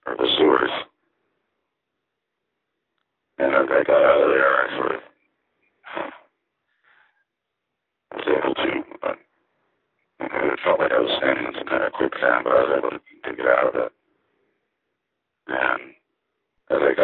or the sewers. And as I got out of there, I sort of was able to, it felt like I was standing in some kind of quicksand, but I was able to get out of it. And as I got